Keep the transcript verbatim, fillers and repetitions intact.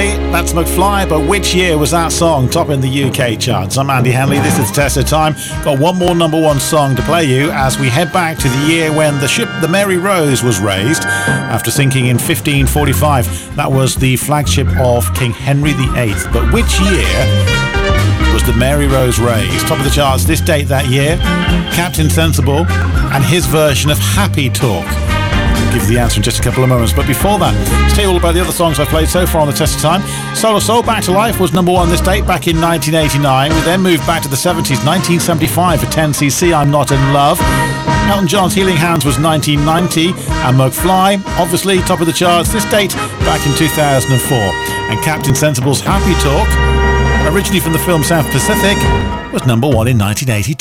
That's McFly, but which year was that song top in the U K charts? I'm Andy Henley, this is Test of Time. Got one more number one song to play you as we head back to the year when the ship the Mary Rose was raised after sinking in fifteen forty-five. That was the flagship of King Henry the eighth. But which year was the Mary Rose raised? Top of the charts this date that year, Captain Sensible and his version of Happy Talk. I'll give you the answer in just a couple of moments, but before that, let's tell you all about the other songs I've played so far on the Test of Time. Soul II Soul, Back to Life was number one this date back in nineteen eighty-nine. We then moved back to the seventies, nineteen seventy-five for ten C C, I'm Not in Love. Elton John's Healing Hands was nineteen ninety, and McFly, obviously top of the charts this date back in two thousand four. And Captain Sensible's Happy Talk, originally from the film South Pacific, was number one in nineteen eighty-two.